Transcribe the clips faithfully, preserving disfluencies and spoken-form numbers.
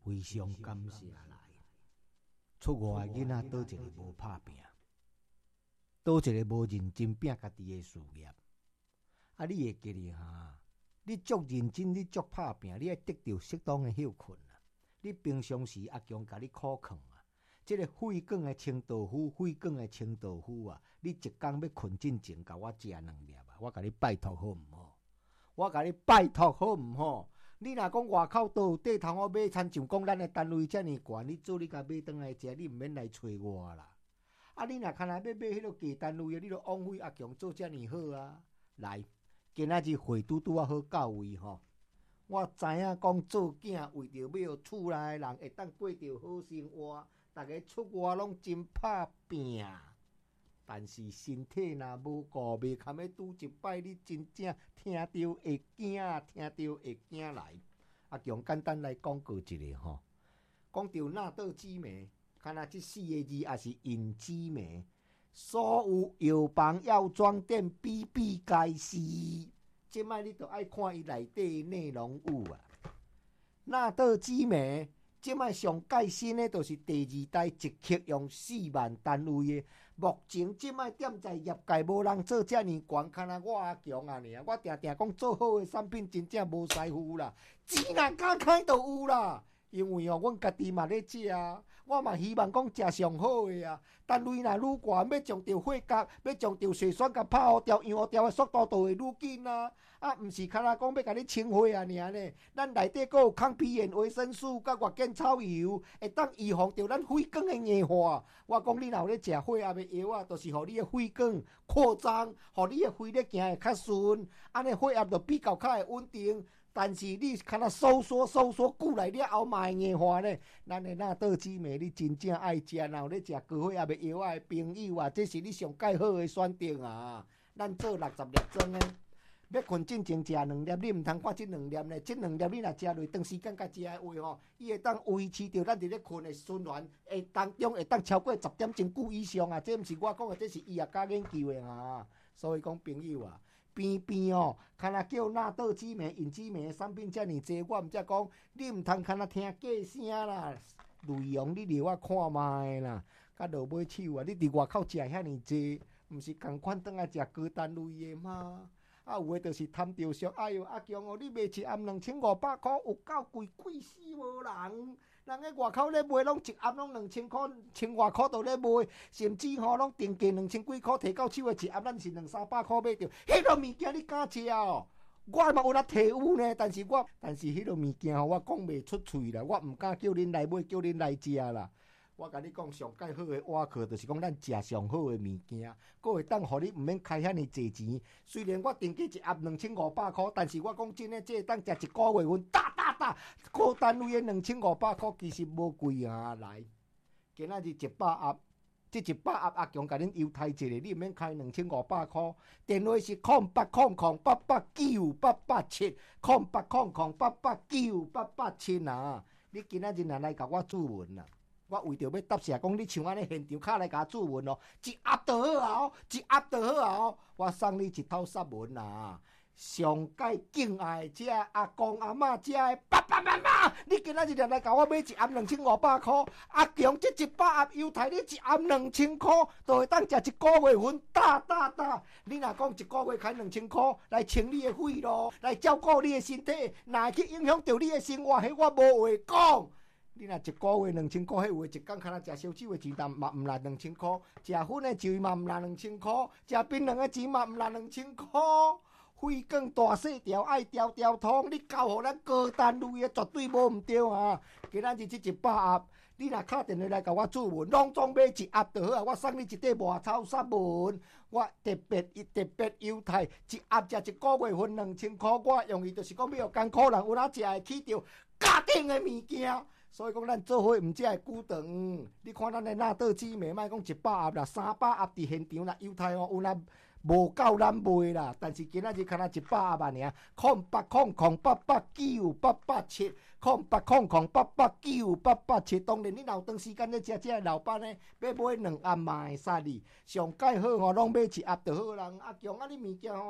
非常感谢来。出外的囡仔倒一个无拍拼，倒一个无认真拼家己的事业。啊，你会记哩哈？你足认真，你足拍拼，你会得到适当的休困啊。你平常时阿强甲你苦劝啊，即、这个肺管的清道夫，肺管的清道夫啊，你一工要困进前，甲我食两粒啊，我甲你拜托好毋好？我甲你拜托好毋好？你若讲外口倒有地通我买，参像讲咱的单位遮尔悬，你做你甲买转来食，你毋免来找我啦。啊，你若看来要买迄个价单位的，你著枉费阿强做遮尔好啊！来，今仔日会拄拄啊好到位吼。我知影讲做囝为着要厝内的人会当过着好生活，逐个出外拢真拍拼。但是身体若无顾，袂堪要拄一摆，你真正听着会惊，听着会惊来。阿强简单来讲过一个吼，讲到纳豆激酶，看若即四个字也是引激酶，所有药房药妆店比比皆是。即摆你著爱看伊内底内容有啊。纳豆激酶，即摆上盖新的，就是第二代一克用四万单位的。目前即摆踮在业界无人做遮尔悬，看若我阿强啊尔，我定定讲做好的产品真正无师傅啦，钱若敢开就有啦。因为哦，阮家己嘛咧食啊，我嘛希望讲食上好的啊。单位若愈悬，要将着血角，要将着血栓甲拍互掉、养互掉的速度就会愈紧啊。啊，毋是干那讲要甲你清血啊尔呢？咱内底阁有抗皮炎维生素甲月见草油，会当预防着咱肺管的硬化。我讲你若有咧食血压的药啊，就是互你的肺管扩张，互你的肺咧行会较顺，安尼血压就比较较会稳定。但是你看那收缩收缩久来了后嘛会硬化呢。咱的纳豆激酶你真正爱食，若有咧食高血压的药啊的朋友啊，这是你上介好的选择啊。咱做六十粒装的，要困进前食两粒，你毋通看这两粒呢。这两粒你若食落长时间甲食的话吼，伊会当维持着咱伫咧困的循环，会当中会当超过十点钟久以上啊。这毋是我讲的，这是医学家研究的啊。所以讲朋友啊。边边哦，看若叫纳豆激酶、引激酶的产品遮尔济，我毋则讲你毋通看若听价声啦，内容你留我看卖啦，甲落尾手啊！你伫外口食遐尔济，毋是共款当来食高单位的吗？啊，有诶就是贪着俗，哎哟，阿强哦，你卖一暗两千五百箍，有够贵，贵死无人。人喺外口咧卖，拢一暗拢两千箍，千外箍都咧卖，甚至吼拢定价两千几箍，摕到手诶一暗，咱是两三百箍买着。迄落物件你敢食哦？我嘛有啦摕有呢，但是我但是迄落物件吼，我讲袂出喙啦，我毋敢叫恁来买，叫恁来食啦。我甲你讲，上介好的碗课，就是讲咱食上好的物件，佫会当互你毋免开遐尼济钱。虽然我定价一盒两千五百箍，但是我讲真诶，这会当食一个月份，大大大，高单位的两千五百箍其实无贵啊。来，今仔日一百盒，这一百盒阿强甲恁优待一下，你毋免开两千五百箍。电话是空八空空八八九八八七，空八空空八八九八八七啊！你今仔日若来甲我注文啊！我为着要答谢，讲你像安尼现场卡来甲注文哦，一盒就好啊哦，一盒就好啊哦，我送你一套散文啊！上界敬爱遮阿公阿嬷遮的爸爸妈妈，你今仔日来甲我买一盒两千五百箍，阿强这一百盒优待你一盒两千箍，就会当食一个月份，大大大！你若讲一个月开两千箍来清你的肺咯，来照顾你的身体，若会去影响到你的生活，迄我无话讲。你若一个月两千箍，迄话一工看若食烧酒的钱，但嘛毋值两千箍；食粉的钱嘛毋值两千箍；食槟榔的钱嘛毋值两千箍。肺管大细条爱条条通，你交互咱高单位的绝对无毋对啊！今仔日这一百盒，你若敲电话来甲我注文，拢总买一盒就好啊！我送你一块外草散文，我特别特别优待，一盒食一个月份两千箍，我用意就是讲要有艰苦人有哪食会起着家庭的物件。所以讲，咱做伙毋只会久长。你看咱的纳豆激酶，莫讲一百盒啦，三百盒伫现场啦，优待哦，有啦无够咱卖啦。但是今仔日看若一百盒啊尔，空八空空八八九八八七，空八空空八八九八八七。当然，你若有长时间咧食这老板呢，要买两盒嘛会使哩。上介好吼，拢买一盒就好人。阿强啊，你物件吼。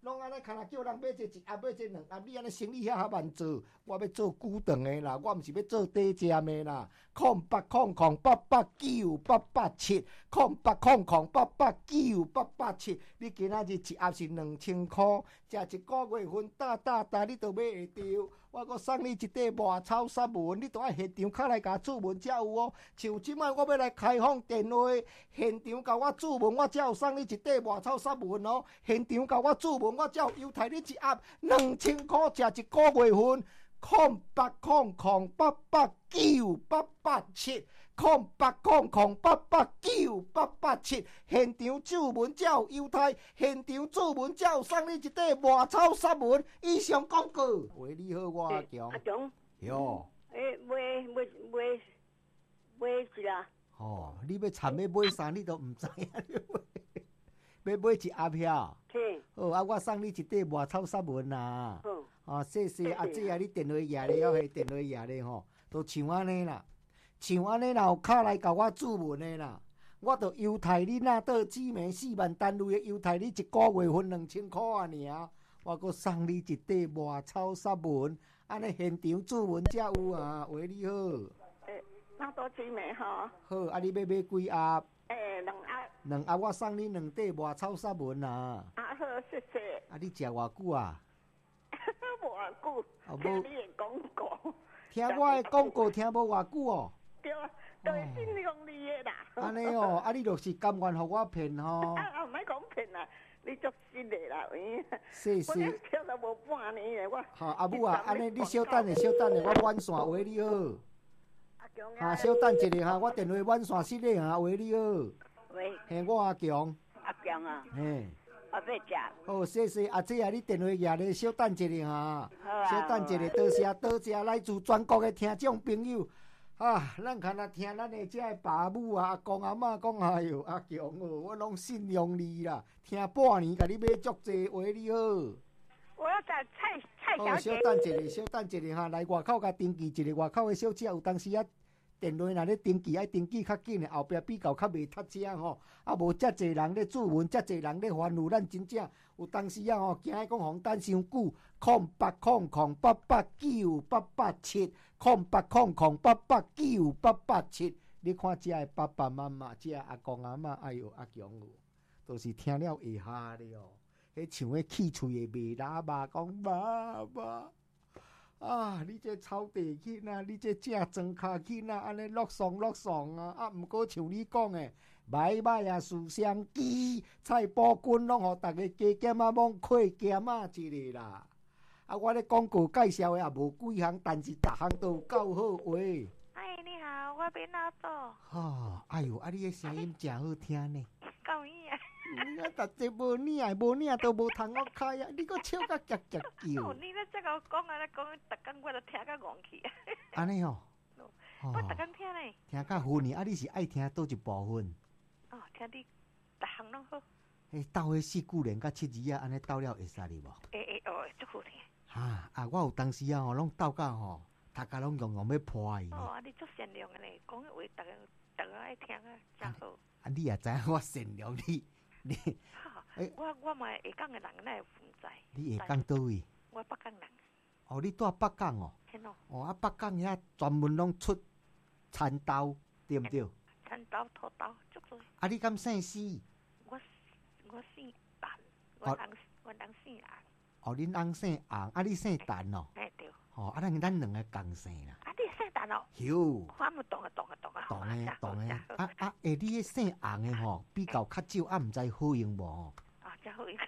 拢安尼，看若叫人买这一盒，买这两盒，你安尼生意遐较慢做。我要做久长的啦，我毋是要做短暂的啦。空八空空八八九八八七，空八空空八八九八八七。你今仔日一盒是两千箍，食一个月份大大大，你都买会着。我阁送你一块外草纱文，你都爱现场敲来甲注文才有哦。像即摆我要来开放电话，现场甲我注文，我才有送你一块外草纱文哦。现场甲我注文，我才有优待你一盒两千箍，食一个月份。空八空空八八九八八七，空八空空八八九八八七，现场注文才有优待，现场注文才有送你一块外草纱文。以上广告，喂，你好，我阿强。 阿强。 哟。 诶，买买买买一啦。 哦，你要参要买啥，你都唔知影。要买一盒票。 是。 好啊，我送你一块外草纱文啦。 好。 哦，谢谢阿姐啊！你电话页咧，还是电话页咧吼，都像安尼啦，像安尼若有敲来甲我注文的啦，我就优待你那倒姊妹四万单位的优待你一个月份两千块啊尔，我阁送你一块外草纱文，安尼现场注文才有啊，喂你好。 诶，那倒姊妹吼。 好，啊你要买几盒？ 诶，两盒。 两盒我送你两块外草纱文啊。 啊好，谢谢。 啊你食偌久啊？ 偌久，听你的广告， 听我的广告听无偌久哦。 对啊，都会信用你的啦。 安尼哦，啊你就是甘愿互我骗吼。 啊，唔免讲骗啦，你足信的啦，喂。 谢谢。 我跳到无半年的我。 好，阿母啊，安尼你稍等下，稍等下，我换线，喂你好。 阿强啊。 哈，稍等一下哈，我电话换线失礼哈，喂你好。 喂。 嘿，我阿强。 阿强啊。 嘿。 我要食。 好，谢谢阿姐啊，你电话页咧，稍等一下哈。 好啊。 稍等一下，多谢多谢来自全国的听众朋友。啊，咱看若听咱的这个爸母啊、阿公阿嬷讲，哎哟，阿强哦，我拢信用你啦，听半年，甲你买足济，喂你好。 我要找蔡蔡小姐。 哦，稍等一下，稍等一下哈，来外口甲登记一下，外口的小姐有当时啊。电话若咧登记，爱登记较紧的，后壁比较较袂塞车吼。啊，无遮济人咧注文，遮济人咧烦恼，咱真正有当时啊吼，惊讲红等伤久。空八空空八八九八八七，空八空空八八九八八七。你看遮的爸爸妈妈，遮阿公阿嬷，哎哟阿强哦，都是听了会哈的哦。迄像迄气喙的麦喇叭，讲爸爸。啊！你这草地囡仔，你这正庄卡囡仔，安尼落爽落爽啊！啊，毋过像你讲的，歹歹啊，树相机、蔡宝君拢互逐个加减啊，罔亏减啊一个啦。啊，我咧广告介绍的也无几项，但是逐项都有够好话。 哎，你好，我要哪走？ 哈，哎哟，啊，你的声音真好听呢。 够意啊！ 你啊，逐节无领，无领都无通我开啊！你搁笑甲夹夹叫。 哦，你咧这个讲啊，咧讲，逐工我都听甲戆去啊。 安尼哦。 我逐工听咧。 听甲分呢？啊，你是爱听倒一部分？ 哦，听你逐项拢好。 迄斗迄四句连甲七字啊，安尼斗了会使哩无？ 会会哦，足好听。 哈啊！我有当时啊吼，拢斗到吼，大家拢用用要破伊。 哦，啊，你足善良的咧，讲的话，逐个逐个爱听啊，真好。 啊，你也知影我善良你。你， 欸、我我嘛会讲的人哪会分在？ 你会讲倒位？ 我北港人。 哦，你住北港哦？ 嘿喏。 哦，啊，北港遐专门拢出蚕豆，对毋对？ 蚕豆、土豆，足多。 啊，你敢姓史？ 我我姓陈，我人我人姓洪。 哦，恁翁姓洪，啊，你姓陈哦？ 哎对。 哦，啊，咱咱两个共姓啦。 啊，你姓陈哦？ 有。 我们懂啊懂啊懂啊。 懂诶懂诶。啊啊，诶，你迄姓洪诶吼，比较较少，啊，毋知好用无吼？ 啊，真好用。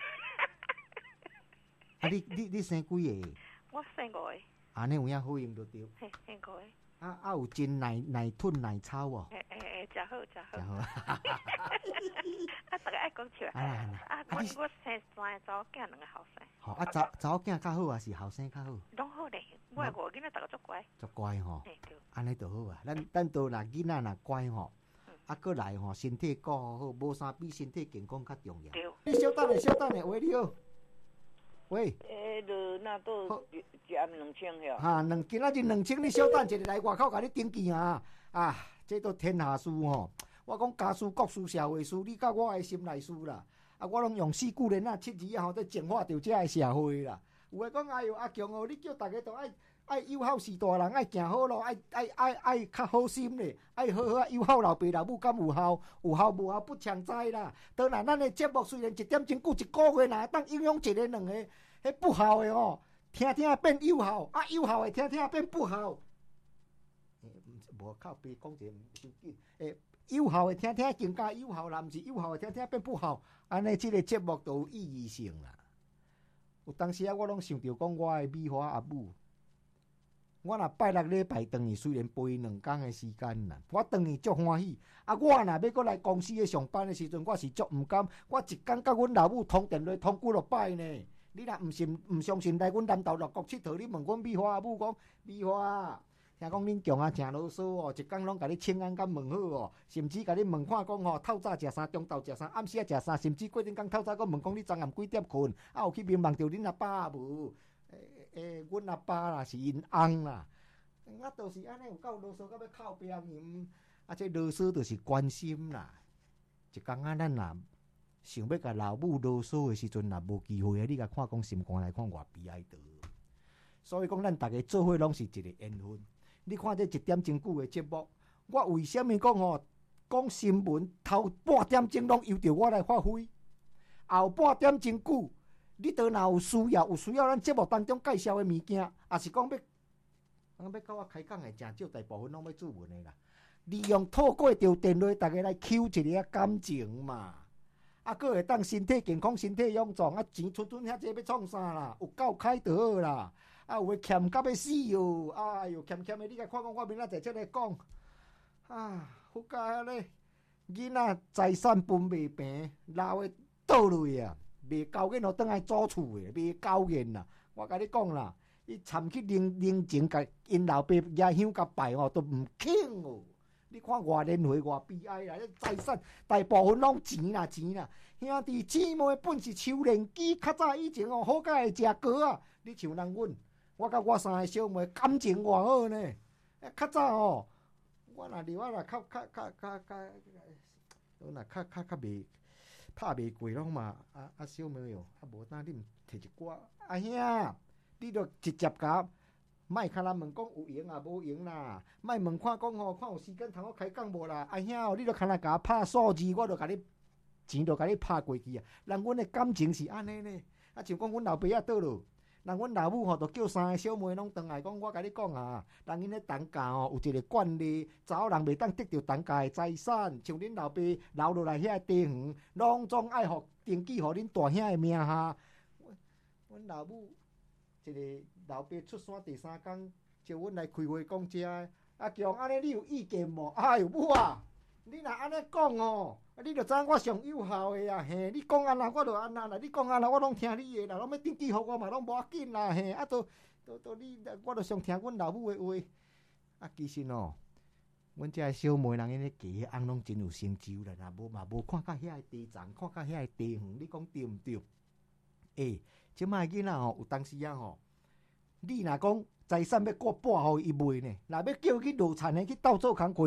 啊，你你你生几个？ 我生五个。 安尼有影好用就对。 嘿，生五个。 啊啊，有真奶奶吞奶草哦。 诶诶诶，真好真好。 真好。 啊，大家爱讲笑。 啊啊啊！我我生三个查某囝，两个后生。 吼啊，查查某囝较好，还是后生较好？ 拢好咧，我诶五个囡仔，大家足乖。 足乖吼。 嘿对。 安尼就好啊，咱咱都若囡仔若乖吼，啊，过来吼，身体顾好，无啥比身体健康较重要。 对。 你稍等下，稍等下，喂，你好。喂。 诶，就那都一盒两千遐。 哈，两今仔日两千，你稍等一下来外口甲你登记啊！啊，这都天下事吼。我讲家事、国事、社会事，你甲我的心内事啦。 啊，我拢用四句连啊七字啊，吼，在净化着这个社会啦。有诶讲，哎呦，阿强哦，你叫大家都爱爱友好是大人，爱行好路，爱爱爱爱较好心咧，爱好好友好老爸老母，敢有效？有效无效不强知啦。当然，咱诶节目虽然一点钟久一个月啦，当影响一个两个，迄不好诶哦，听听变有效，啊有效诶听听变不好。无靠背讲一个唔伤紧，诶，有效诶听听更加有效啦，毋是有效诶听听变不好，安尼即个节目都有意义性啦。有当时啊，我拢想着讲我诶美花阿母，我若拜六礼拜转去，虽然陪伊两工诶时间啦，我转去足欢喜。啊，我若要搁来公司诶上班诶时阵，我是足毋甘，我一工甲阮老母通电话通几落摆呢。你若毋信毋相信，来阮南投乐国佚佗，你问阮美花阿母讲，美花。听讲恁强啊，诚啰嗦哦，一工拢甲你请安甲问好哦，甚至甲你问看讲吼，透早食啥，中昼食啥，暗时啊食啥，甚至过阵工透早佫问讲你昨暗几点困，啊有去面望着恁阿爸无？诶诶，阮阿爸啦是因翁啦，啊都是安尼有够啰嗦，到要靠边嗯，啊这啰嗦就是关心啦。一工啊，咱若想要甲老母啰嗦的时阵，若无机会啊，你甲看讲心肝来看偌悲哀的。所以讲，咱大家做伙拢是一个缘分。你看这一点钟久的节目，我为什么讲吼？讲新闻头半点钟拢由着我来发挥，后半点钟久，你倒若有需要，有需要咱节目当中介绍的物件，也是讲要，讲要甲我开讲的真少，大部分拢要注文的啦。利用透过着电话，大家来 Q 一个感情嘛，啊，佫会当身体健康、身体勇壮，啊，钱存存遐济要创啥啦？有够开就好啦。啊，有诶欠甲要死哟！哎哟，欠欠诶，你甲看讲，我明仔载则来讲。啊，好佳啊咧！囡仔财产分袂平，老诶倒落啊，袂交瘾，就倒来祖厝诶，袂交瘾啦。我甲你讲啦，伊参去零零钱，甲因老爸野香甲拜哦，都毋肯哦。你看偌年岁偌悲哀啦！这财产大部分拢钱啦钱啦，兄弟姊妹本是抽连机，较早以前哦，好佳会食糕啊！你像人阮。我甲我三个小妹感情偌好呢，较早哦，我若离我若较较较较较，我若较较较袂拍袂过拢嘛，啊啊小妹哟，啊无当你毋摕一寡，啊兄，你著直接甲，莫较人问讲有闲啊无闲啦，莫问看讲吼，看有时间通我开讲无啦，啊兄哦，你著较来甲我拍数字，我著甲你钱著甲你拍过去啊，人阮的感情是安尼呢，啊像讲阮老爸仔倒落。人阮老母吼，就叫三个小妹拢转来讲，我甲你讲啊，人因咧当家吼有一个惯例，查某人袂当得到当家的财产，像恁老爸留落来遐地方，拢总爱互登记互恁大兄的名下。阮老母一个老爸出山第三工，招阮来开会讲遮个，啊强安尼你有意见无？哎呦母啊！你若安尼讲哦，你著知影我上有效的啊！嘿，你讲安那我著安那啦，你讲安那我拢听你的啦，拢要登记互我嘛，拢无要紧啦，嘿，啊都都都你，我著上听阮老母的话。啊，其实哦，阮遮小妹人因咧嫁迄翁拢真有成就啦，若无嘛无看到遐个地藏，看到遐个地方，你讲对毋对？诶，即摆囡仔吼，有当时啊吼，你若讲财产要过半互伊卖呢，若要叫去落田的去斗做工课。